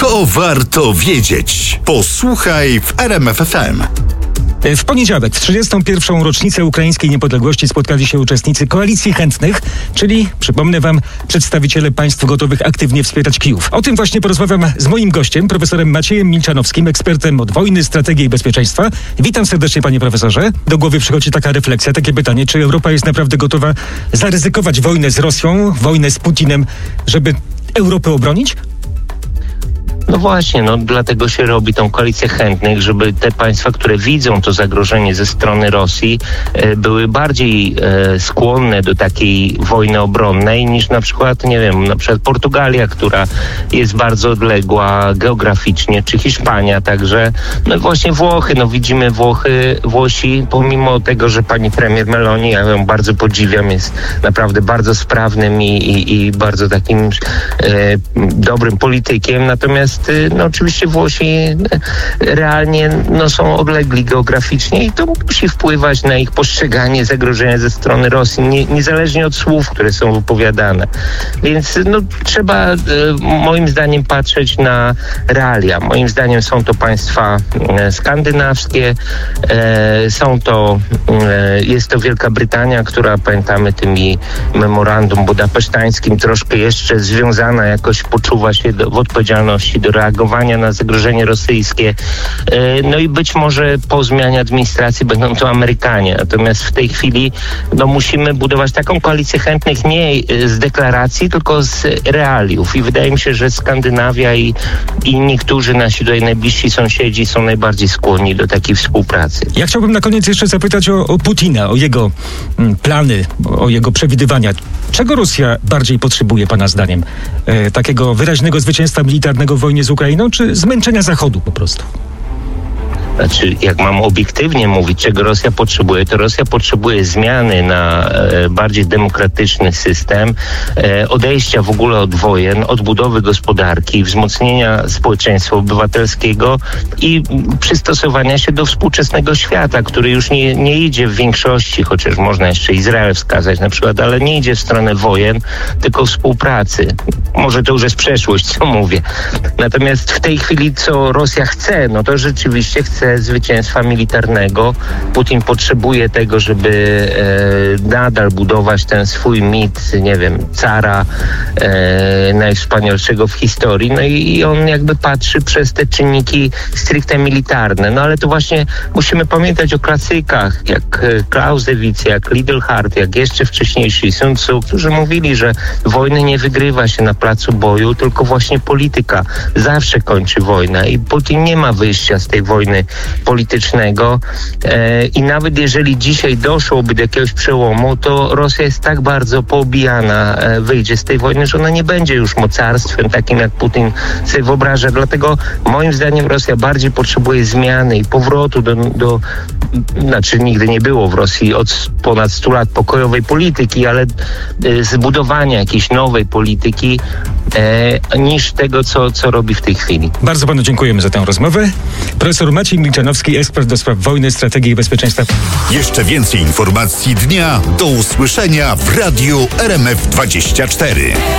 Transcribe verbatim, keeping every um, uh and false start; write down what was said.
To warto wiedzieć. Posłuchaj w R M F F M. W poniedziałek, w trzydziestą pierwszą rocznicę ukraińskiej niepodległości spotkali się uczestnicy Koalicji Chętnych, czyli, przypomnę wam, przedstawiciele państw gotowych aktywnie wspierać Kijów. O tym właśnie porozmawiam z moim gościem, profesorem Maciejem Milczanowskim, ekspertem od wojny, strategii i bezpieczeństwa. Witam serdecznie, panie profesorze. Do głowy przychodzi taka refleksja, takie pytanie, czy Europa jest naprawdę gotowa zaryzykować wojnę z Rosją, wojnę z Putinem, żeby Europę obronić? No właśnie, no dlatego się robi tą koalicję chętnych, żeby te państwa, które widzą to zagrożenie ze strony Rosji, e, były bardziej e, skłonne do takiej wojny obronnej niż na przykład, nie wiem, na przykład Portugalia, która jest bardzo odległa geograficznie, czy Hiszpania, także no właśnie Włochy, no widzimy Włochy, Włosi, pomimo tego, że pani premier Meloni, ja ją bardzo podziwiam, jest naprawdę bardzo sprawnym i, i, i bardzo takim e, dobrym politykiem, natomiast no oczywiście Włosi realnie no, są odlegli geograficznie i to musi wpływać na ich postrzeganie zagrożenia ze strony Rosji, nie, niezależnie od słów, które są wypowiadane. Więc no, trzeba e, moim zdaniem patrzeć na realia. Moim zdaniem są to państwa e, skandynawskie, e, są to, e, jest to Wielka Brytania, która pamiętamy tymi memorandum budapesztańskim troszkę jeszcze związana jakoś poczuwa się do, w odpowiedzialności do reagowania na zagrożenie rosyjskie. No i być może po zmianie administracji będą to Amerykanie. Natomiast w tej chwili no, musimy budować taką koalicję chętnych nie z deklaracji, tylko z realiów. I wydaje mi się, że Skandynawia i, i niektórzy nasi tutaj najbliżsi sąsiedzi są najbardziej skłonni do takiej współpracy. Ja chciałbym na koniec jeszcze zapytać o, o Putina, o jego mm, plany, o jego przewidywania. Czego Rosja bardziej potrzebuje, pana zdaniem? E, takiego wyraźnego zwycięstwa militarnego w wojnie z Ukrainą, czy zmęczenia Zachodu po prostu? Znaczy, jak mam obiektywnie mówić, czego Rosja potrzebuje, to Rosja potrzebuje zmiany na e, bardziej demokratyczny system, e, odejścia w ogóle od wojen, odbudowy gospodarki, wzmocnienia społeczeństwa obywatelskiego i przystosowania się do współczesnego świata, który już nie, nie idzie w większości, chociaż można jeszcze Izrael wskazać na przykład, ale nie idzie w stronę wojen, tylko współpracy. Może to już jest przeszłość, co mówię. Natomiast w tej chwili, co Rosja chce, no to rzeczywiście chce zwycięstwa militarnego. Putin potrzebuje tego, żeby e, nadal budować ten swój mit, nie wiem, cara e, najwspanialszego w historii. No i, i on jakby patrzy przez te czynniki stricte militarne. No ale to właśnie musimy pamiętać o klasykach, jak Clausewitz, jak Lidl-Hart, jak jeszcze wcześniejsi Sun Tzu, którzy mówili, że wojny nie wygrywa się na placu boju, tylko właśnie polityka zawsze kończy wojnę i Putin nie ma wyjścia z tej wojny politycznego e, i nawet jeżeli dzisiaj doszłoby do jakiegoś przełomu, to Rosja jest tak bardzo poobijana, e, wyjdzie z tej wojny, że ona nie będzie już mocarstwem takim, jak Putin sobie wyobraża. Dlatego moim zdaniem Rosja bardziej potrzebuje zmiany i powrotu do, do znaczy nigdy nie było w Rosji od ponad stu lat pokojowej polityki, ale e, zbudowania jakiejś nowej polityki e, niż tego, co, co robi w tej chwili. Bardzo panu dziękujemy za tę rozmowę. Profesor Maciej Milczanowski, ekspert do spraw wojny, strategii i bezpieczeństwa. Jeszcze więcej informacji dnia do usłyszenia w Radiu R M F dwadzieścia cztery.